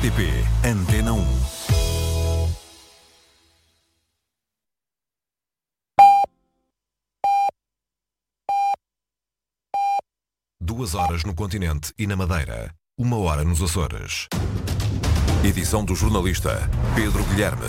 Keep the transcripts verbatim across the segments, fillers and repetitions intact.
T P Antena um. Duas horas no continente e na Madeira. Uma hora nos Açores. Edição do jornalista Pedro Guilherme.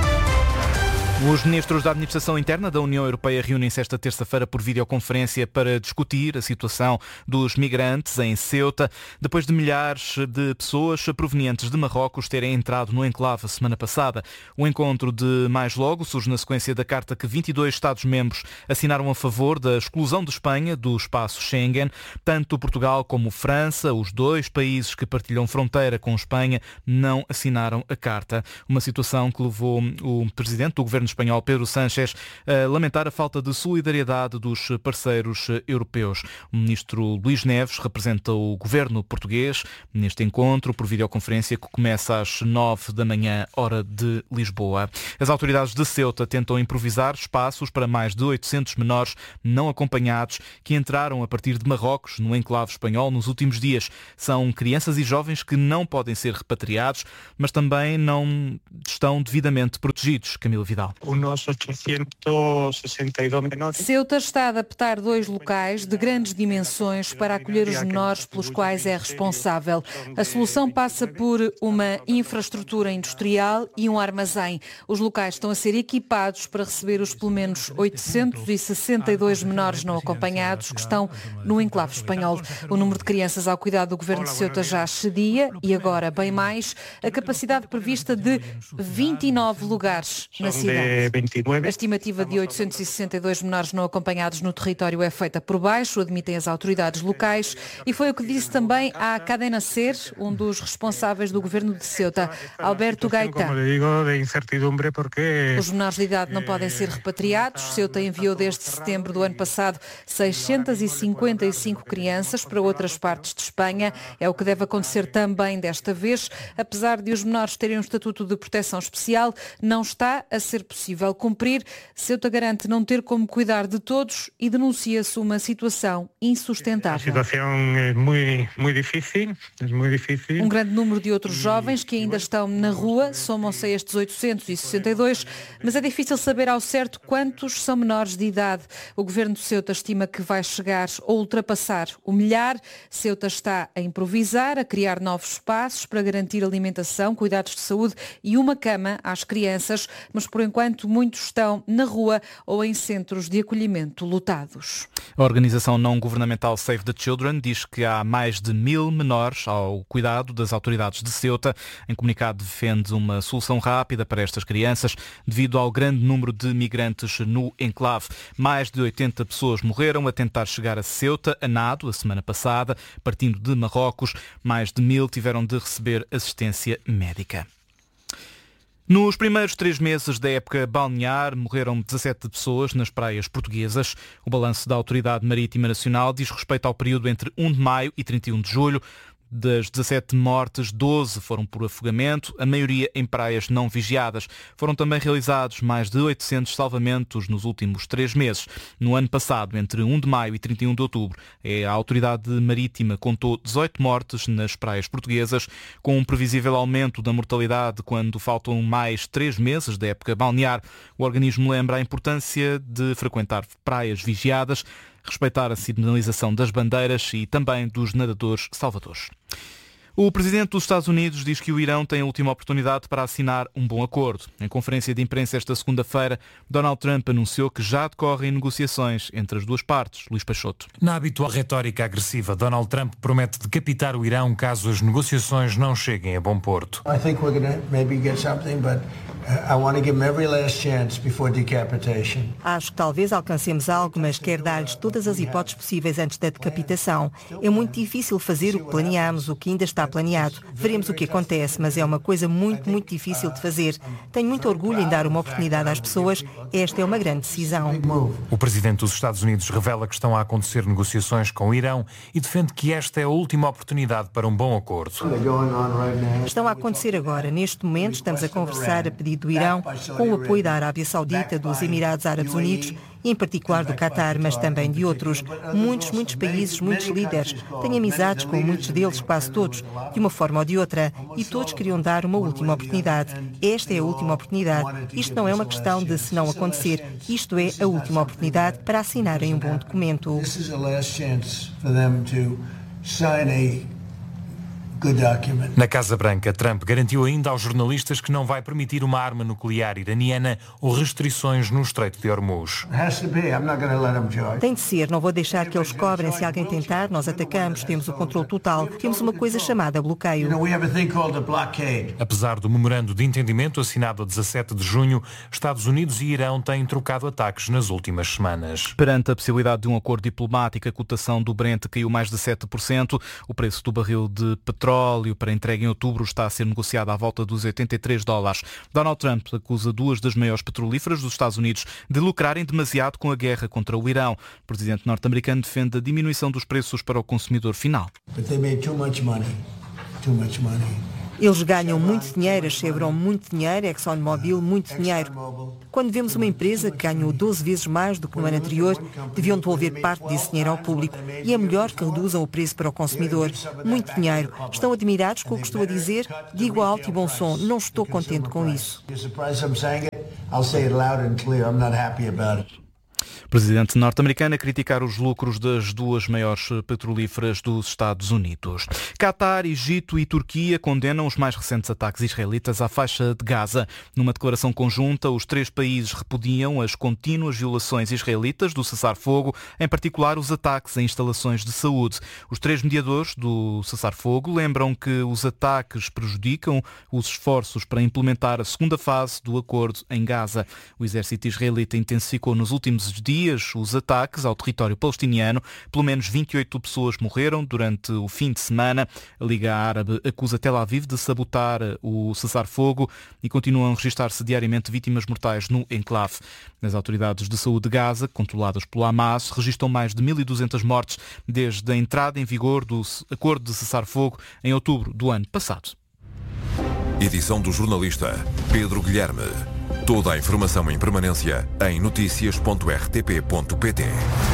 Os ministros da Administração Interna da União Europeia reúnem-se esta terça-feira por videoconferência para discutir a situação dos migrantes em Ceuta, depois de milhares de pessoas provenientes de Marrocos terem entrado no enclave a semana passada. O encontro de mais logo surge na sequência da carta que vinte e dois Estados-membros assinaram a favor da exclusão de Espanha do espaço Schengen. Tanto Portugal como França, os dois países que partilham fronteira com Espanha, não assinaram a carta. Uma situação que levou o presidente do governo espanhol, Pedro Sánchez, a lamentar a falta de solidariedade dos parceiros europeus. O ministro Luís Neves representa o governo português neste encontro por videoconferência que começa às nove da manhã, hora de Lisboa. As autoridades de Ceuta tentam improvisar espaços para mais de oitocentos menores não acompanhados que entraram a partir de Marrocos no enclave espanhol nos últimos dias. São crianças e jovens que não podem ser repatriados, mas também não estão devidamente protegidos. Camila Vidal. Unos oitocentos e sessenta e dois menores. Ceuta está a adaptar dois locais de grandes dimensões para acolher os menores pelos quais é responsável. A solução passa por uma infraestrutura industrial e um armazém. Os locais estão a ser equipados para receber os pelo menos oitocentos e sessenta e dois menores não acompanhados que estão no enclave espanhol. O número de crianças ao cuidado do governo de Ceuta já excedia e agora bem mais a capacidade prevista de vinte e nove lugares na cidade. A estimativa de oitocentos e sessenta e dois menores não acompanhados no território é feita por baixo, admitem as autoridades locais, e foi o que disse também à Cadena Ser, um dos responsáveis do governo de Ceuta, Alberto Gaitán. Os menores de idade não podem ser repatriados. Ceuta enviou desde setembro do ano passado seiscentos e cinquenta e cinco crianças para outras partes de Espanha. É o que deve acontecer também desta vez. Apesar de os menores terem um estatuto de proteção especial, não está a ser possível cumprir. Ceuta garante não ter como cuidar de todos e denuncia-se uma situação insustentável. A situação é muito, muito difícil, é muito difícil. Um grande número de outros jovens que ainda estão na rua, somam-se a estes oitocentos e sessenta e dois, mas é difícil saber ao certo quantos são menores de idade. O governo de Ceuta estima que vai chegar ou ultrapassar o milhar. Ceuta está a improvisar, a criar novos espaços para garantir alimentação, cuidados de saúde e uma cama às crianças, mas por enquanto muitos estão na rua ou em centros de acolhimento lotados. A organização não-governamental Save the Children diz que há mais de mil menores ao cuidado das autoridades de Ceuta. Em comunicado defende uma solução rápida para estas crianças devido ao grande número de migrantes no enclave. Mais de oitenta pessoas morreram a tentar chegar a Ceuta a nado a semana passada, partindo de Marrocos. Mais de mil tiveram de receber assistência médica. Nos primeiros três meses da época balnear, morreram dezassete pessoas nas praias portuguesas. O balanço da Autoridade Marítima Nacional diz respeito ao período entre primeiro de maio e trinta e um de julho. Das dezassete mortes, doze foram por afogamento, a maioria em praias não vigiadas. Foram também realizados mais de oitocentos salvamentos nos últimos três meses. No ano passado, entre primeiro de maio e trinta e um de outubro, a Autoridade Marítima contou dezoito mortes nas praias portuguesas, com um previsível aumento da mortalidade quando faltam mais três meses da época balnear. O organismo lembra a importância de frequentar praias vigiadas, respeitar a sinalização das bandeiras e também dos nadadores salvadores. O presidente dos Estados Unidos diz que o Irão tem a última oportunidade para assinar um bom acordo. Em conferência de imprensa esta segunda-feira, Donald Trump anunciou que já decorrem negociações entre as duas partes. Luís Peixoto. Na habitual retórica agressiva, Donald Trump promete decapitar o Irão caso as negociações não cheguem a bom porto. I think we're going to maybe get something, but I want to give them every last chance before decapitation. Acho que talvez alcancemos algo, mas quero dar-lhes todas as hipóteses possíveis antes da decapitação. É muito difícil fazer o que planeamos, o que ainda está planeado. Veremos o que acontece, mas é uma coisa muito, muito difícil de fazer. Tenho muito orgulho em dar uma oportunidade às pessoas. Esta é uma grande decisão. O presidente dos Estados Unidos revela que estão a acontecer negociações com o Irão e defende que esta é a última oportunidade para um bom acordo. Estão a acontecer agora. Neste momento estamos a conversar, a pedir pedido do Irão, com o apoio da Arábia Saudita, dos Emirados Árabes Unidos e em particular do Qatar, mas também de outros. Muitos, muitos países, muitos líderes. Tenho amizades com muitos deles, quase todos, de uma forma ou de outra, e todos queriam dar uma última oportunidade. Esta é a última oportunidade. Isto não é uma questão de se não acontecer. Isto é a última oportunidade para assinarem um bom documento. Na Casa Branca, Trump garantiu ainda aos jornalistas que não vai permitir uma arma nuclear iraniana ou restrições no Estreito de Hormuz. Tem de ser, não vou deixar que eles cobrem. Se alguém tentar, nós atacamos, temos o controle total. Temos uma coisa chamada bloqueio. Apesar do memorando de entendimento assinado a dezassete de junho, Estados Unidos e Irão têm trocado ataques nas últimas semanas. Perante a possibilidade de um acordo diplomático, a cotação do Brent caiu mais de sete por cento. O preço do barril de petróleo para entrega em outubro está a ser negociado à volta dos oitenta e três dólares. Donald Trump acusa duas das maiores petrolíferas dos Estados Unidos de lucrarem demasiado com a guerra contra o Irão. O presidente norte-americano defende a diminuição dos preços para o consumidor final. Eles ganham muito dinheiro, a Chevron muito dinheiro, a ExxonMobil muito dinheiro. Quando vemos uma empresa que ganhou doze vezes mais do que no ano anterior, deviam devolver parte desse dinheiro ao público e é melhor que reduzam o preço para o consumidor. Muito dinheiro. Estão admirados com o que estou a dizer? Digo alto e bom som, não estou contente com isso. Presidente norte-americano a criticar os lucros das duas maiores petrolíferas dos Estados Unidos. Qatar, Egito e Turquia condenam os mais recentes ataques israelitas à faixa de Gaza. Numa declaração conjunta, os três países repudiam as contínuas violações israelitas do cessar-fogo, em particular os ataques a instalações de saúde. Os três mediadores do cessar-fogo lembram que os ataques prejudicam os esforços para implementar a segunda fase do acordo em Gaza. O exército israelita intensificou nos últimos dias os ataques ao território palestiniano. Pelo menos vinte e oito pessoas morreram durante o fim de semana. A Liga Árabe acusa Tel Aviv de sabotar o cessar-fogo e continuam a registrar-se diariamente vítimas mortais no enclave. As autoridades de saúde de Gaza, controladas pelo Hamas, registram mais de mil e duzentas mortes desde a entrada em vigor do acordo de cessar-fogo em outubro do ano passado. Edição do jornalista Pedro Guilherme. Toda a informação em permanência em noticias ponto r t p ponto p t.